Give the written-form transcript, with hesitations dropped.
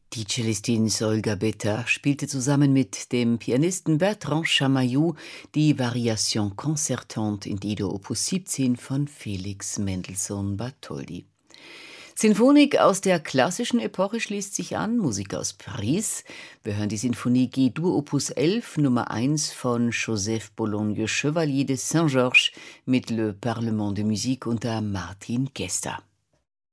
Die Cellistin Olga Betta spielte zusammen mit dem Pianisten Bertrand Chamayou die Variation concertante in Dido Opus 17 von Felix Mendelssohn Bartholdy. Sinfonik aus der klassischen Epoche schließt sich an, Musik aus Paris. Wir hören die Sinfonie G-Dur Opus 11, Nummer 1 von Joseph Bologne Chevalier de Saint-Georges mit Le Parlement de Musique unter Martin Gester.